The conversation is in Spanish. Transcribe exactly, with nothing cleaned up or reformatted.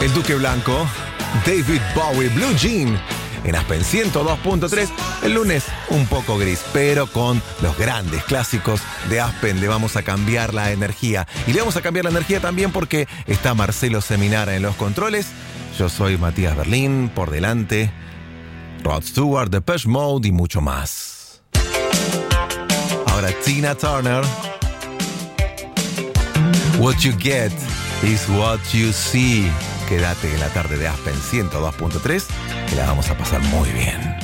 El Duque Blanco, David Bowie, Blue Jean. En Aspen ciento dos punto tres, el lunes un poco gris, pero con los grandes clásicos de Aspen le vamos a cambiar la energía. Y le vamos a cambiar la energía también porque está Marcelo Seminara en los controles. Yo soy Matías Berlín, por delante Rod Stewart, Depeche Mode y mucho más. Ahora Tina Turner. What you get is what you see. Quédate en la tarde de Aspen ciento dos punto tres, que la vamos a pasar muy bien.